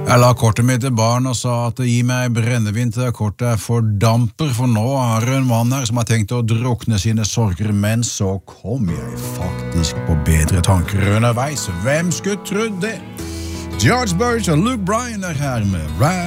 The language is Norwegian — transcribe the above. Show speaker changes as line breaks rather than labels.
Jeg la kortet mitt til barn og sa at gi meg brennevin til kortet fordamper, for nå er det en mann her som har tenkt å drukne sine sorger, men så kom jeg faktisk på bedre tanker underveis. Hvem skulle trodd det? George Burch og Luke Bryan er her med Ride